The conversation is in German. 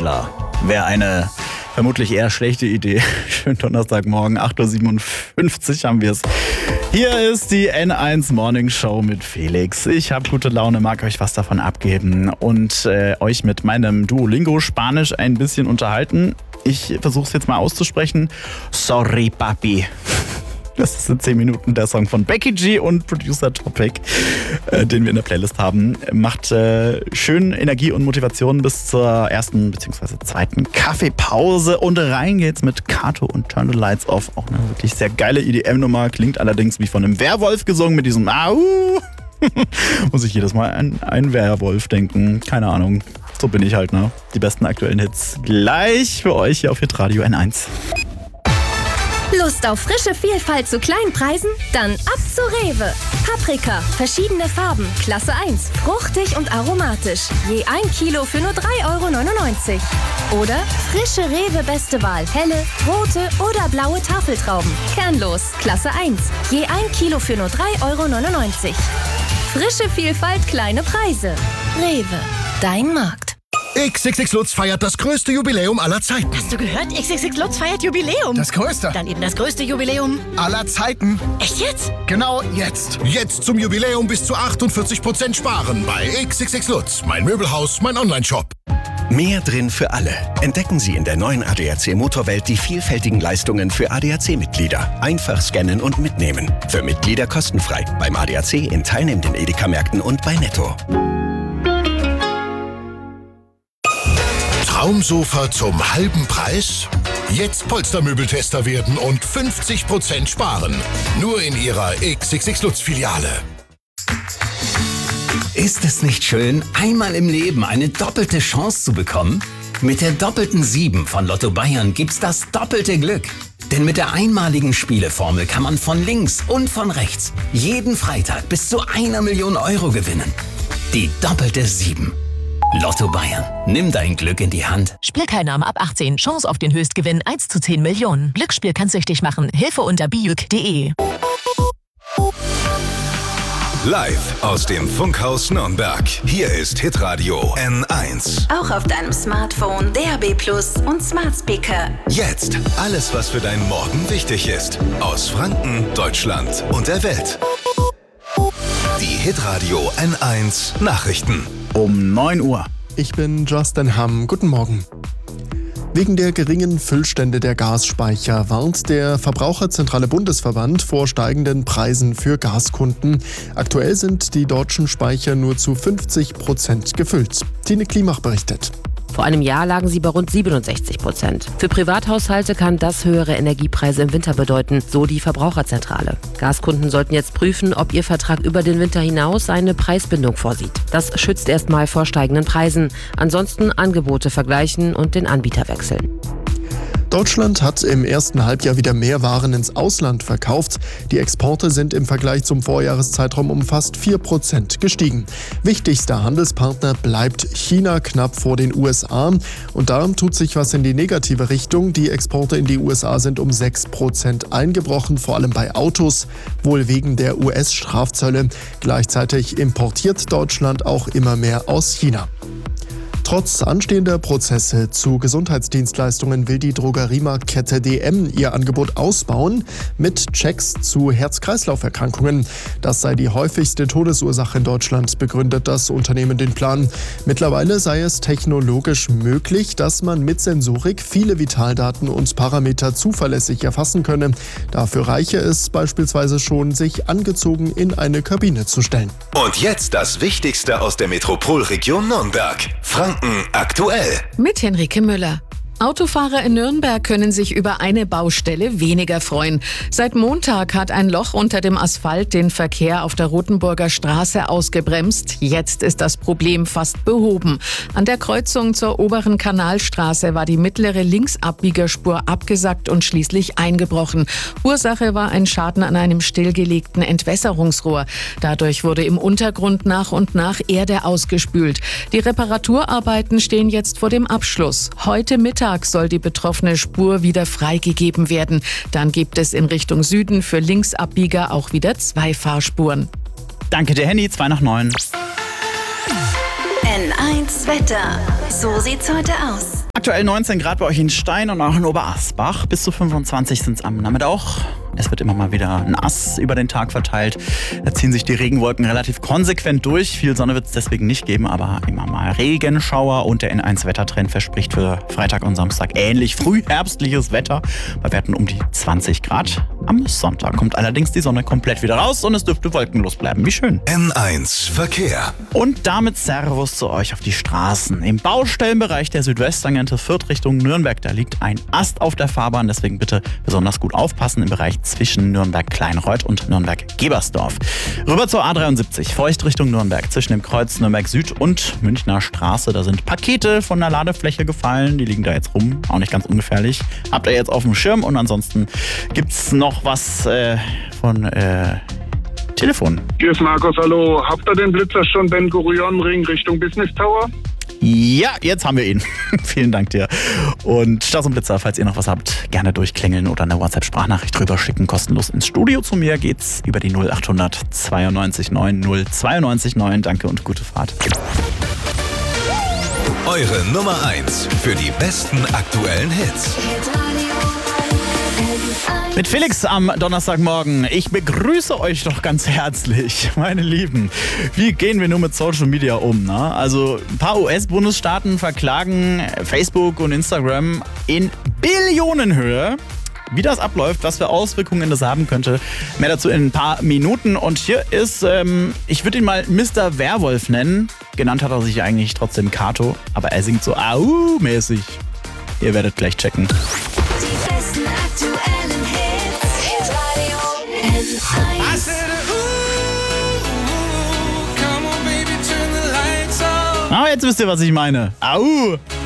Adler. Wäre eine vermutlich eher schlechte Idee. Schönen Donnerstagmorgen, 8.57 Uhr haben wir es. Hier ist die N1 Morning Show mit Felix. Ich habe gute Laune, mag euch was davon abgeben und euch mit meinem Duolingo Spanisch ein bisschen unterhalten. Ich versuche es jetzt mal auszusprechen. Sorry, papi. Das ist in 10 Minuten der Song von Becky G und Producer Topic, den wir in der Playlist haben. Macht schön Energie und Motivation bis zur ersten bzw. zweiten Kaffeepause. Und rein geht's mit Kato und Turn the Lights Off. Auch eine wirklich sehr geile EDM-Nummer. Klingt allerdings wie von einem Werwolf gesungen mit diesem Au. Muss ich jedes Mal an einen Werwolf denken. Keine Ahnung. So bin ich halt, ne? Die besten aktuellen Hits gleich für euch hier auf Hitradio N1. Lust auf frische Vielfalt zu kleinen Preisen? Dann ab zu Rewe. Paprika, verschiedene Farben, Klasse 1, fruchtig und aromatisch. Je 1 Kilo für nur 3,99 €. Oder frische Rewe Beste Wahl, helle, rote oder blaue Tafeltrauben. Kernlos, Klasse 1, je 1 Kilo für nur 3,99 €. Frische Vielfalt, kleine Preise. Rewe, dein Markt. XXX Lutz feiert das größte Jubiläum aller Zeiten. Hast du gehört? XXX Lutz feiert Jubiläum. Das größte. Dann eben das größte Jubiläum Aller Zeiten. Echt jetzt? Genau jetzt. Jetzt zum Jubiläum bis zu 48% sparen bei XXX Lutz. Mein Möbelhaus, mein Onlineshop. Mehr drin für alle. Entdecken Sie in der neuen ADAC Motorwelt die vielfältigen Leistungen für ADAC-Mitglieder. Einfach scannen und mitnehmen. Für Mitglieder kostenfrei. Beim ADAC in teilnehmenden Edeka-Märkten und bei Netto. Traumsofa zum halben Preis? Jetzt Polstermöbeltester werden und 50% sparen. Nur in Ihrer XXX Lutz-Filiale. Ist es nicht schön, einmal im Leben eine doppelte Chance zu bekommen? Mit der doppelten 7 von Lotto Bayern gibt's das doppelte Glück. Denn mit der einmaligen Spieleformel kann man von links und von rechts jeden Freitag bis zu 1 Million € gewinnen. Die doppelte 7. Lotto Bayern. Nimm dein Glück in die Hand. Spielteilnahme ab 18. Chance auf den Höchstgewinn 1 zu 10 Millionen. Glücksspiel kann süchtig machen. Hilfe unter bijuk.de. Live aus dem Funkhaus Nürnberg. Hier ist Hitradio N1. Auch auf deinem Smartphone, DAB+ und Smart Speaker. Jetzt alles, was für deinen Morgen wichtig ist. Aus Franken, Deutschland und der Welt. Die Hitradio N1 Nachrichten. Um 9 Uhr. Ich bin Justin Hamm. Guten Morgen. Wegen der geringen Füllstände der Gasspeicher warnt der Verbraucherzentrale Bundesverband vor steigenden Preisen für Gaskunden. Aktuell sind die deutschen Speicher nur zu 50% gefüllt. Tine Klimach berichtet. Vor einem Jahr lagen sie bei rund 67%. Für Privathaushalte kann das höhere Energiepreise im Winter bedeuten, so die Verbraucherzentrale. Gaskunden sollten jetzt prüfen, ob ihr Vertrag über den Winter hinaus eine Preisbindung vorsieht. Das schützt erstmal vor steigenden Preisen. Ansonsten Angebote vergleichen und den Anbieter wechseln. Deutschland hat im ersten Halbjahr wieder mehr Waren ins Ausland verkauft. Die Exporte sind im Vergleich zum Vorjahreszeitraum um fast 4% gestiegen. Wichtigster Handelspartner bleibt China knapp vor den USA. Und darum tut sich was in die negative Richtung. Die Exporte in die USA sind um 6% eingebrochen, vor allem bei Autos, wohl wegen der US-Strafzölle. Gleichzeitig importiert Deutschland auch immer mehr aus China. Trotz anstehender Prozesse zu Gesundheitsdienstleistungen will die Drogeriemarktkette DM ihr Angebot ausbauen mit Checks zu Herz-Kreislauf-Erkrankungen. Das sei die häufigste Todesursache in Deutschland, begründet das Unternehmen den Plan. Mittlerweile sei es technologisch möglich, dass man mit Sensorik viele Vitaldaten und Parameter zuverlässig erfassen könne. Dafür reiche es beispielsweise schon, sich angezogen in eine Kabine zu stellen. Und jetzt das Wichtigste aus der Metropolregion Nürnberg. Franken aktuell. Mit Henrike Müller. Autofahrer in Nürnberg können sich über eine Baustelle weniger freuen. Seit Montag hat ein Loch unter dem Asphalt den Verkehr auf der Rothenburger Straße ausgebremst. Jetzt ist das Problem fast behoben. An der Kreuzung zur oberen Kanalstraße war die mittlere Linksabbiegerspur abgesackt und schließlich eingebrochen. Ursache war ein Schaden an einem stillgelegten Entwässerungsrohr. Dadurch wurde im Untergrund nach und nach Erde ausgespült. Die Reparaturarbeiten stehen jetzt vor dem Abschluss. Heute Mittag soll die betroffene Spur wieder freigegeben werden. Dann gibt es in Richtung Süden für Linksabbieger auch wieder 2 Fahrspuren. Danke dir, Handy, 8:55. N1 Wetter. So sieht's heute aus. Aktuell 19 Grad bei euch in Stein und auch in Oberasbach. Bis zu 25 sind es am Nachmittag. Es wird immer mal wieder nass über den Tag verteilt. Da ziehen sich die Regenwolken relativ konsequent durch. Viel Sonne wird es deswegen nicht geben, aber immer mal Regenschauer. Und der N1-Wettertrend verspricht für Freitag und Samstag ähnlich frühherbstliches Wetter. Bei Werten um die 20 Grad. Am Sonntag kommt allerdings die Sonne komplett wieder raus und es dürfte wolkenlos bleiben. Wie schön. N1 Verkehr. Und damit Servus zu euch auf die Straßen. Im Baustellenbereich der Südwesttangente Fürth Richtung Nürnberg, da liegt ein Ast auf der Fahrbahn. Deswegen bitte besonders gut aufpassen im Bereich zwischen Nürnberg-Kleinreuth und Nürnberg-Gebersdorf. Rüber zur A73, Feucht Richtung Nürnberg. Zwischen dem Kreuz Nürnberg Süd und Münchner Straße, da sind Pakete von der Ladefläche gefallen. Die liegen da jetzt rum, auch nicht ganz ungefährlich. Habt ihr jetzt auf dem Schirm und ansonsten gibt's noch was von Telefon. Hier ist Markus, hallo. Habt ihr den Blitzer schon Ben-Gurion-Ring Richtung Business Tower? Ja, jetzt haben wir ihn. Vielen Dank dir. Und Stas und Blitzer, falls ihr noch was habt, gerne durchklingeln oder eine WhatsApp-Sprachnachricht drüber schicken, kostenlos ins Studio. Zu mir geht's über die 0800 92 9 092 9. Danke und gute Fahrt. Eure Nummer 1 für die besten aktuellen Hits. Mit Felix am Donnerstagmorgen. Ich begrüße euch doch ganz herzlich, meine Lieben. Wie gehen wir nun mit Social Media um? Ne? Also ein paar US-Bundesstaaten verklagen Facebook und Instagram in Billionenhöhe. Wie das abläuft, was für Auswirkungen das haben könnte, mehr dazu in ein paar Minuten. Und hier ist, ich würde ihn mal Mr. Werwolf nennen. Genannt hat er sich eigentlich trotzdem Kato, aber er singt so Au-mäßig. Ihr werdet gleich checken. Die besten aktuellen Hits. Hitradio N1. Ah, jetzt wisst ihr, was ich meine. Au!